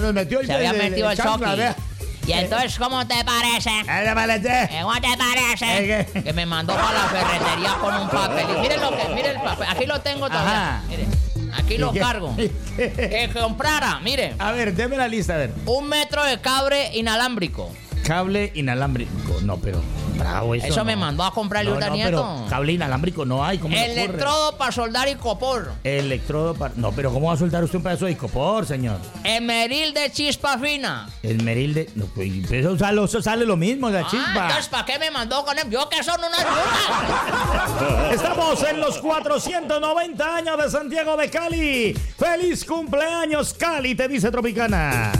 nos metió el Se había metido el chancla, Chucky. vea. Y entonces, ¿cómo te parece? ¿Qué te parece? ¿Cómo te parece? ¿Qué? Que me mandó para la ferretería con un papel. Y miren miren el papel. Aquí lo tengo todavía. Ajá. Mire, aquí lo ¿Y qué? cargo. ¿Y qué? Que comprara, mire, A ver, deme la lista, a ver. 1 metro de cable inalámbrico. Cable inalámbrico. No, pero bravo eso. Eso no. me mandó a comprarle No, un no, nieto. pero cable inalámbrico no hay. ¿Cómo le ocurre? Electrodo para soldar y copor. Electrodo para... No, pero ¿cómo va a soltar usted un pedazo de icopor, señor? Emeril de chispa fina. El meril de... No, pues eso sale lo mismo, la chispa. Entonces, ¿para qué me mandó con él? Vio que son unas brujas. Estamos en los 490 años de Santiago de Cali. ¡Feliz cumpleaños, Cali! Te dice Tropicana.